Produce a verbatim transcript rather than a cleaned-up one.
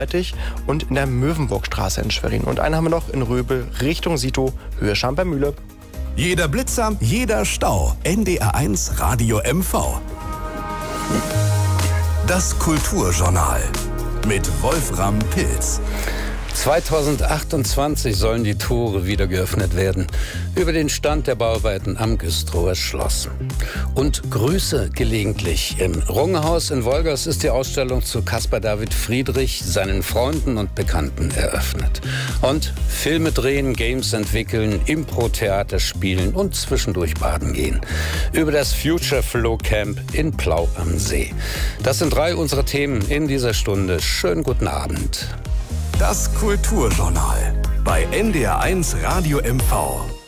und in der Möwenburgstraße in Schwerin. Und einen haben wir noch in Röbel Richtung Sito, Höhe Schampermühle. Jeder Blitzer, jeder Stau. N D R eins Radio M V. Das Kulturjournal mit Wolfram Pilz. zweitausendachtundzwanzig sollen die Tore wieder geöffnet werden. Über den Stand der Bauarbeiten am Güstrower Schloss. Und Grüße gelegentlich. Im Rungehaus in Wolgast ist die Ausstellung zu Caspar David Friedrich, seinen Freunden und Bekannten eröffnet. Und Filme drehen, Games entwickeln, Impro-Theater spielen und zwischendurch baden gehen. Über das Future Flow Camp in Plau am See. Das sind drei unserer Themen in dieser Stunde. Schönen guten Abend. Das Kulturjournal bei N D R eins Radio M V.